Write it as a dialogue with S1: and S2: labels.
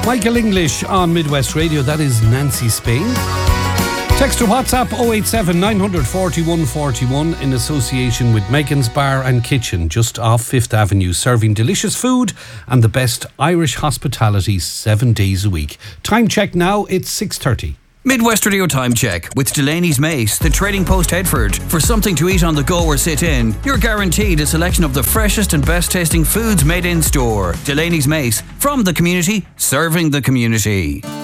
S1: Michael English on Midwest Radio. That is Nancy Spain. Text to WhatsApp 087 941 41 in association with Megan's Bar and Kitchen just off 5th Avenue, serving delicious food and the best Irish hospitality 7 days a week. Time check now, it's 6:30.
S2: Midwest Radio Time Check with Delaney's Mace, the Trading Post Headford. For something to eat on the go or sit in, you're guaranteed a selection of the freshest and best tasting foods made in store. Delaney's Mace, from the community, serving the community.